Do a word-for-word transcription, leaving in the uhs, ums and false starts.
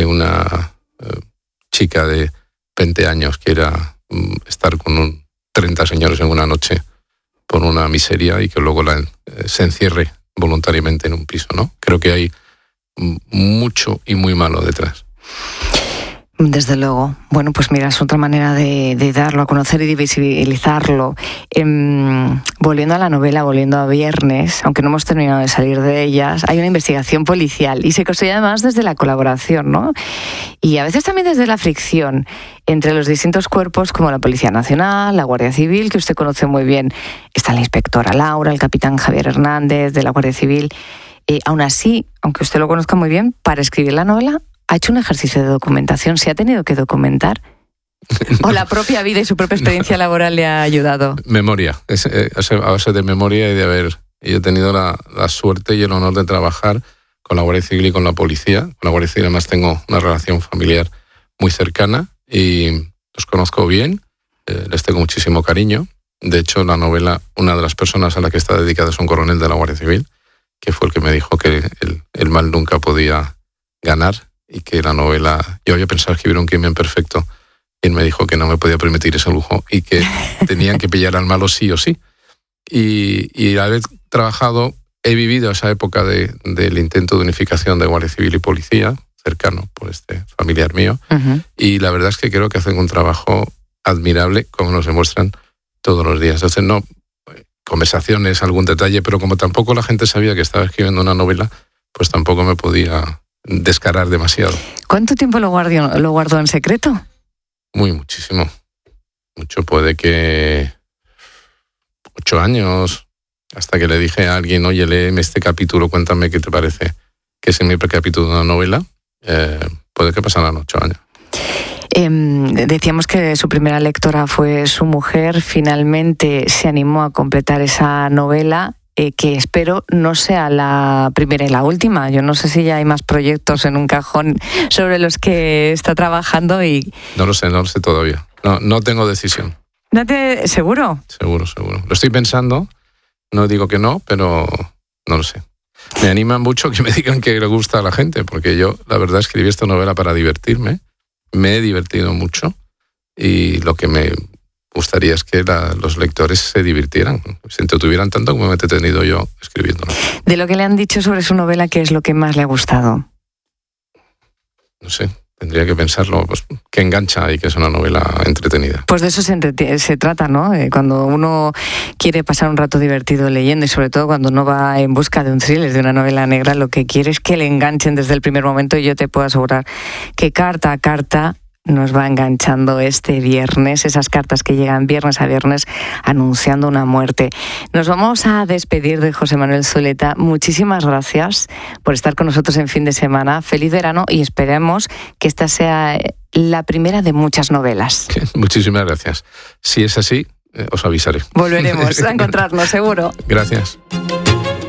que una eh, chica de veinte años quiera um, estar con un, treinta señores en una noche por una miseria y que luego la, eh, se encierre voluntariamente en un piso, ¿no? Creo que hay mucho y muy malo detrás. Desde luego. Bueno, pues mira, es otra manera de, de darlo a conocer y de visibilizarlo. Eh, volviendo a la novela, volviendo a Viernes, aunque no hemos terminado de salir de ellas, hay una investigación policial y se construye además desde la colaboración, ¿no? Y a veces también desde la fricción entre los distintos cuerpos como la Policía Nacional, la Guardia Civil, que usted conoce muy bien. Está la inspectora Laura, el capitán Javier Hernández de la Guardia Civil. Eh, aún así, aunque usted lo conozca muy bien, para escribir la novela ha hecho un ejercicio de documentación. ¿Se ha tenido que documentar? ¿O no. La propia vida y su propia experiencia no. laboral le ha ayudado? Memoria. Es, es a base de memoria y de haber... Yo he tenido la, la suerte y el honor de trabajar con la Guardia Civil y con la Policía. Con la Guardia Civil además tengo una relación familiar muy cercana y los conozco bien, eh, les tengo muchísimo cariño. De hecho, la novela, una de las personas a la que está dedicada es un coronel de la Guardia Civil, que fue el que me dijo que el, el mal nunca podía ganar y que la novela... Yo había pensado escribir un crimen perfecto y él me dijo que no me podía permitir ese lujo y que tenían que pillar al malo sí o sí. Y, y al haber trabajado, he vivido esa época de, del intento de unificación de Guardia Civil y Policía, cercano por este familiar mío, uh-huh. y la verdad es que creo que hacen un trabajo admirable, como nos demuestran todos los días. Entonces, no... conversaciones, algún detalle, pero como tampoco la gente sabía que estaba escribiendo una novela, pues tampoco me podía descarar demasiado. ¿Cuánto tiempo lo guardó, lo guardó en secreto? Muy, muchísimo. Mucho, puede que ocho años, hasta que le dije a alguien, oye, léeme este capítulo, cuéntame qué te parece, que es el primer capítulo de una novela, eh, puede que pasaran ocho años. Eh, decíamos que su primera lectora fue su mujer, finalmente se animó a completar esa novela, eh, que espero no sea la primera y la última. Yo no sé si ya hay más proyectos en un cajón sobre los que está trabajando y... No lo sé, no lo sé todavía. No, no tengo decisión. ¿No te... ¿Seguro? Seguro, seguro. Lo estoy pensando, no digo que no, pero no lo sé. Me anima mucho que me digan que le gusta a la gente, porque yo, la verdad, escribí esta novela para divertirme. Me he divertido mucho y lo que me gustaría es que la, los lectores se divirtieran, se entretuvieran tanto como me he entretenido yo escribiéndolo. De lo que le han dicho sobre su novela, ¿qué es lo que más le ha gustado? No sé, tendría que pensarlo, pues, que engancha y que es una novela entretenida. Pues de eso se, entreti- se trata, ¿no? Eh, cuando uno quiere pasar un rato divertido leyendo y sobre todo cuando uno va en busca de un thriller, de una novela negra, lo que quiere es que le enganchen desde el primer momento y yo te puedo asegurar que carta a carta nos va enganchando este viernes, esas cartas que llegan viernes a viernes anunciando una muerte. Nos vamos a despedir de José Manuel Zuleta. Muchísimas gracias por estar con nosotros en fin de semana. Feliz verano y esperemos que esta sea la primera de muchas novelas. Muchísimas gracias. Si es así, eh, os avisaré. Volveremos a encontrarnos, seguro. Gracias.